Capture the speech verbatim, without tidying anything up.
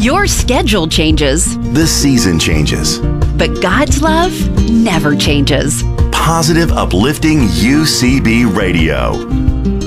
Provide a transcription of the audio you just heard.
Your schedule changes, The season changes. but God's love never changes. Positive, uplifting U C B Radio.